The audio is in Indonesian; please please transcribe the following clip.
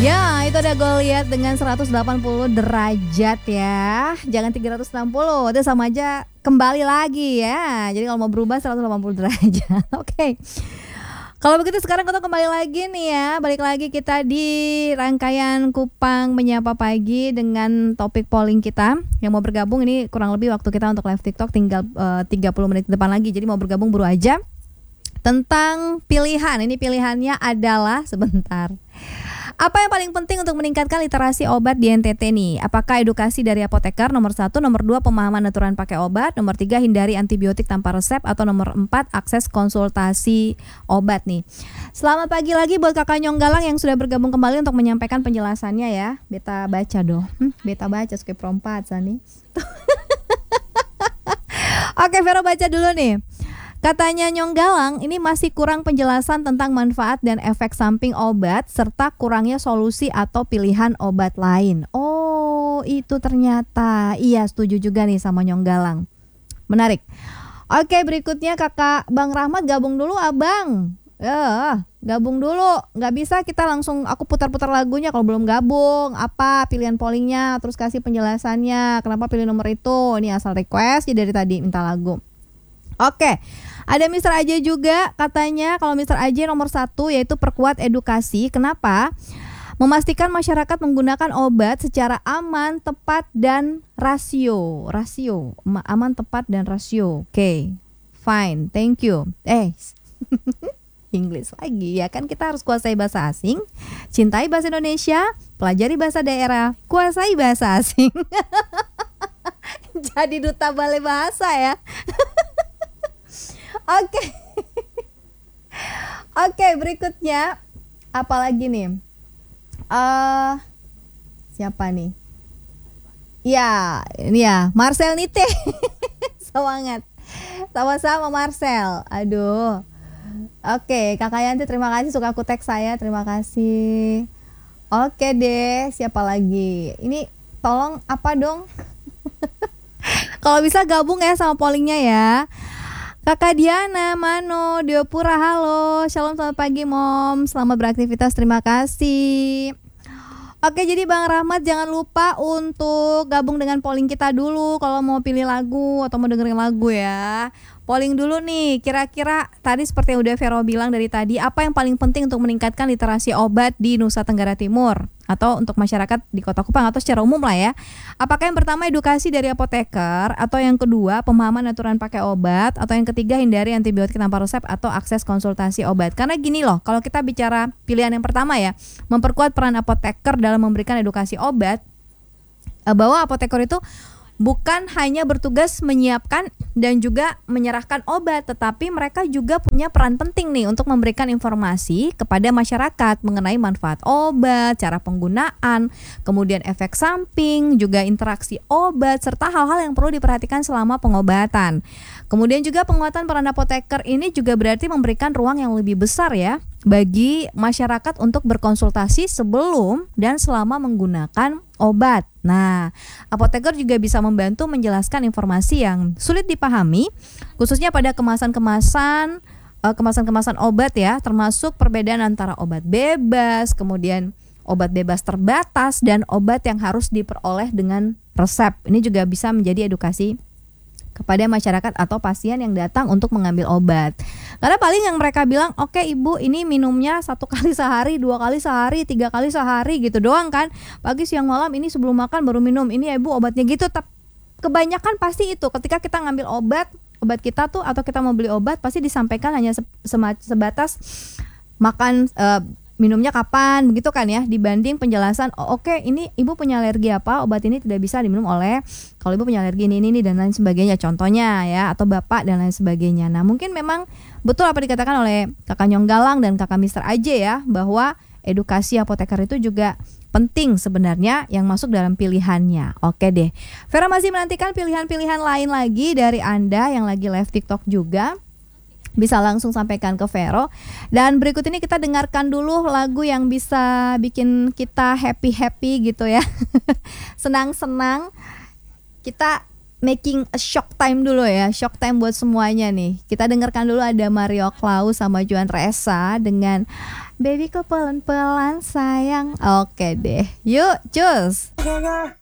Ya, itu ada Goliath dengan 180 derajat ya. Jangan 360, itu sama aja kembali lagi ya. Jadi kalau mau berubah 180 derajat. Oke. Kalau begitu sekarang kita kembali lagi nih ya. Balik lagi kita di rangkaian Kupang Menyapa Pagi dengan topik polling kita. Yang mau bergabung ini kurang lebih waktu kita untuk live TikTok tinggal 30 menit depan lagi. Jadi mau bergabung buru aja. Tentang pilihan. Ini pilihannya adalah sebentar. Apa yang paling penting untuk meningkatkan literasi obat di NTT nih? Apakah edukasi dari apoteker nomor 1, nomor 2 pemahaman aturan pakai obat, nomor 3 hindari antibiotik tanpa resep, atau nomor 4 akses konsultasi obat nih. Selamat pagi lagi buat Kakak Nyonggalang yang sudah bergabung kembali untuk menyampaikan penjelasannya ya. Beta baca dong. Beta baca skip rompat Sani. Oke, Vero baca dulu nih. Katanya Nyonggalang, ini masih kurang penjelasan tentang manfaat dan efek samping obat serta kurangnya solusi atau pilihan obat lain. Oh, itu ternyata. Iya, setuju juga nih sama Nyonggalang. Menarik. Oke, berikutnya Kakak Bang Rahmat gabung dulu, Abang. Gabung dulu. Nggak bisa kita langsung aku putar-putar lagunya kalau belum gabung. Apa pilihan pollingnya, terus kasih penjelasannya. Kenapa pilih nomor itu? Ini asal request ya dari tadi minta lagu. Oke, ada Mr. Aja juga katanya kalau Mr. Aja nomor 1 yaitu perkuat edukasi. Kenapa? Memastikan masyarakat menggunakan obat secara aman, tepat, dan rasio. Aman, tepat, dan rasio. Oke, fine, thank you. English lagi ya kan, kita harus kuasai bahasa asing, cintai bahasa Indonesia, pelajari bahasa daerah, kuasai bahasa asing. Jadi duta balai bahasa ya. Oke, berikutnya apa lagi nih? Siapa nih? Ya, ini ya, Marcel Nite. Semangat. Sama-sama Marcel. Aduh. Oke, Kakak Yanti terima kasih suka aku tag saya, terima kasih. Oke deh, siapa lagi? Ini tolong apa dong? Kalau bisa gabung ya sama pollingnya ya. Kakak Diana, Mano, Diopura, halo. Shalom, selamat pagi Mom. Selamat beraktivitas, terima kasih. Oke, jadi Bang Rahmat jangan lupa untuk gabung dengan polling kita dulu kalau mau pilih lagu atau mau dengerin lagu ya. Polling dulu nih, kira-kira tadi seperti yang udah Vero bilang dari tadi, apa yang paling penting untuk meningkatkan literasi obat di Nusa Tenggara Timur atau untuk masyarakat di Kota Kupang atau secara umum lah ya. Apakah yang pertama edukasi dari apoteker, atau yang kedua pemahaman aturan pakai obat, atau yang ketiga hindari antibiotik tanpa resep atau akses konsultasi obat. Karena gini loh, kalau kita bicara pilihan yang pertama ya, memperkuat peran apoteker dalam memberikan edukasi obat, bahwa apoteker itu bukan hanya bertugas menyiapkan dan juga menyerahkan obat, tetapi mereka juga punya peran penting nih untuk memberikan informasi kepada masyarakat mengenai manfaat obat, cara penggunaan, kemudian efek samping, juga interaksi obat, serta hal-hal yang perlu diperhatikan selama pengobatan. Kemudian juga penguatan peran apoteker ini juga berarti memberikan ruang yang lebih besar ya bagi masyarakat untuk berkonsultasi sebelum dan selama menggunakan obat. Nah, apoteker juga bisa membantu menjelaskan informasi yang sulit dipahami, khususnya pada kemasan-kemasan obat ya, termasuk perbedaan antara obat bebas, kemudian obat bebas terbatas, dan obat yang harus diperoleh dengan resep. Ini juga bisa menjadi edukasi kepada masyarakat atau pasien yang datang untuk mengambil obat. Karena paling yang mereka bilang, oke ibu ini minumnya 1 kali sehari, 2 kali sehari, 3 kali sehari gitu doang kan. Pagi, siang, malam, ini sebelum makan baru minum. Ini ya ibu obatnya gitu. Kebanyakan pasti itu ketika kita ngambil obat kita tuh atau kita mau beli obat pasti disampaikan hanya sebatas makan minumnya kapan begitu kan ya, dibanding penjelasan oke, ini ibu punya alergi apa, obat ini tidak bisa diminum oleh, kalau ibu punya alergi ini dan lain sebagainya contohnya ya, atau bapak dan lain sebagainya. Nah mungkin memang betul apa dikatakan oleh Kakak Nyonggalang dan Kakak Mr. Aja ya, bahwa edukasi apoteker itu juga penting sebenarnya yang masuk dalam pilihannya. Oke deh, Vera masih menantikan pilihan-pilihan lain lagi dari Anda yang lagi live TikTok juga. Bisa langsung sampaikan ke Vero. Dan berikut ini kita dengarkan dulu lagu yang bisa bikin kita happy-happy gitu ya. Senang-senang. Kita making a shock time dulu ya. Shock time buat semuanya nih. Kita dengarkan dulu ada Mario Klaus sama Juan Reza dengan Baby kok pelan-pelan sayang. Oke deh. Yuk, cus.